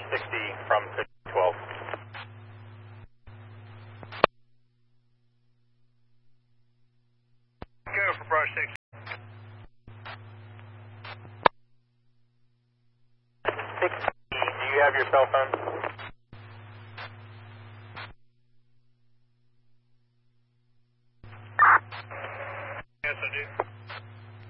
60 from 12. Go for Bravo 6. 60, do you have your cell phone? Yes, I do.